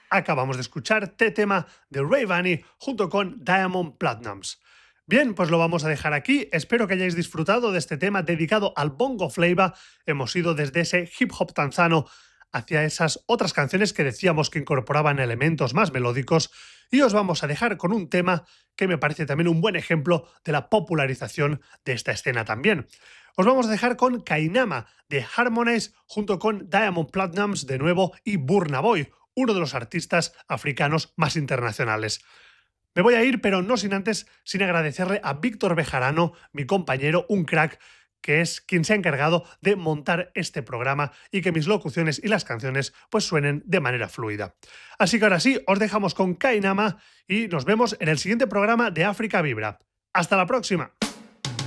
Acabamos de escuchar tema de Ray Bunny junto con Diamond Platnumz. Bien, pues lo vamos a dejar aquí. Espero que hayáis disfrutado de este tema dedicado al bongo flava. Hemos ido desde ese hip hop tanzano hacia esas otras canciones que decíamos que incorporaban elementos más melódicos, y os vamos a dejar con un tema que me parece también un buen ejemplo de la popularización de esta escena también. Os vamos a dejar con Kainama de Harmonize junto con Diamond Platnumz de nuevo y Burna Boy, uno de los artistas africanos más internacionales. Me voy a ir, pero no sin agradecerle a Víctor Bejarano, mi compañero, un crack, que es quien se ha encargado de montar este programa y que mis locuciones y las canciones pues suenen de manera fluida. Así que ahora sí, os dejamos con Kainama y nos vemos en el siguiente programa de África Vibra. ¡Hasta la próxima!